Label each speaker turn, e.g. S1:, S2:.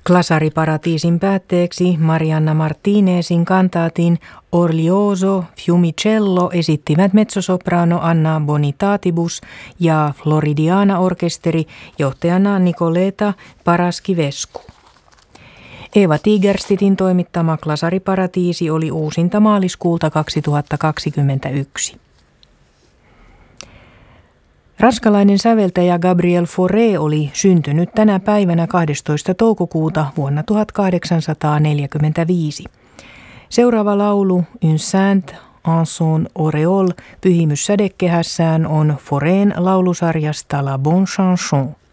S1: Glasariparatiisin päätteeksi Marianna Martinezin kantaatin Orlioso Fiumicello esittivät mezzosoprano Anna Bonitatibus ja Floridiana-orkesteri johtajana Nicoleta Paraskivescu. Eeva Tigerstedtin toimittama Glasariparatiisi oli uusinta maaliskuulta 2021. Ranskalainen säveltäjä Gabriel Fauré oli syntynyt tänä päivänä 12. toukokuuta vuonna 1845. Seuraava laulu Un saint en son auréole pyhimys sädekehässään on Faurén laulusarjasta La Bonne Chanson.